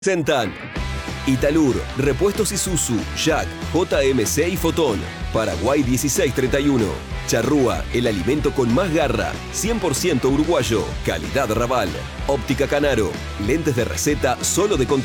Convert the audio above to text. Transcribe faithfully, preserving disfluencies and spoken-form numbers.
Presentan Italur, Repuestos Isuzu, Jack, J M C y Fotón. Paraguay dieciséis treinta y uno. Charrúa, el alimento con más garra. cien por ciento uruguayo. Calidad Raval. Óptica Canaro. Lentes de receta solo de